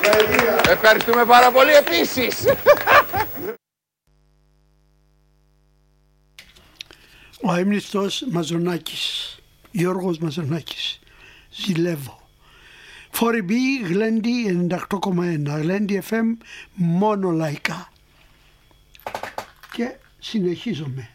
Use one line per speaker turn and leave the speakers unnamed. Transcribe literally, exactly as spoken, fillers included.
Ευχαριστούμε πάρα πολύ επίσης.
Ο αείμνηστος Μαζονάκης, Γιώργος Μαζονάκης, ζηλεύω. φορ μπι, Γλέντι ενενήντα οκτώ κόμμα ένα, Γλέντι εφ εμ μόνο λαϊκά. Και συνεχίζομαι.